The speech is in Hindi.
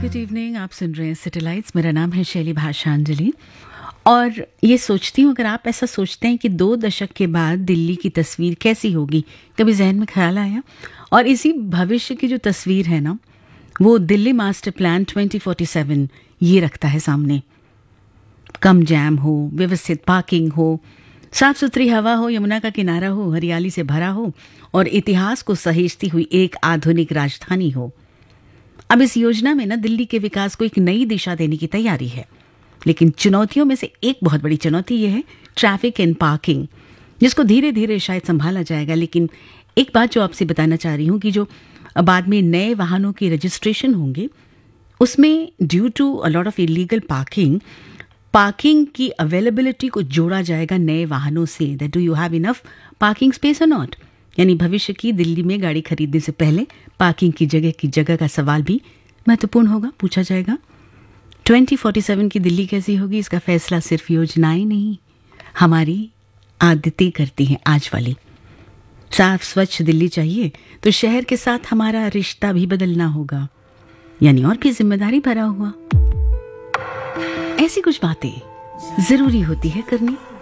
गुड इवनिंग, आप सुन रहे हैं सैटेलाइट्स। मेरा नाम है शैली भाषांजलि और ये सोचती हूँ, अगर आप ऐसा सोचते हैं कि 2 दशक के बाद दिल्ली की तस्वीर कैसी होगी, कभी जहन में ख्याल आया? और इसी भविष्य की जो तस्वीर है ना, वो दिल्ली मास्टर प्लान 2047 ये रखता है सामने। कम जैम हो, व्यवस्थित पार्किंग हो, साफ सुथरी हवा हो, यमुना का किनारा हो, हरियाली से भरा हो और इतिहास को सहेजती हुई एक आधुनिक राजधानी हो। अब इस योजना में ना दिल्ली के विकास को एक नई दिशा देने की तैयारी है, लेकिन चुनौतियों में से एक बहुत बड़ी चुनौती ये है ट्रैफिक एंड पार्किंग, जिसको धीरे धीरे शायद संभाला जाएगा। लेकिन एक बात जो आपसे बताना चाह रही हूँ कि जो बाद में नए वाहनों की रजिस्ट्रेशन होंगे, उसमें due to a lot of illegal parking की अवेलेबिलिटी को जोड़ा जाएगा नए वाहनों से। That do you have enough parking space और नॉट। यानी भविष्य की दिल्ली में गाड़ी खरीदने से पहले पार्किंग की जगह का सवाल भी महत्वपूर्ण होगा, पूछा जाएगा। 2047 की दिल्ली कैसी होगी, इसका फैसला सिर्फ योजनाएं नहीं, हमारी आदतें करती हैं आज वाली। साफ स्वच्छ दिल्ली चाहिए तो शहर के साथ हमारा रिश्ता भी बदलना होगा, यानी और भी जिम्मेदारी भरा हुआ। ऐसी कुछ बातें जरूरी होती है करनी।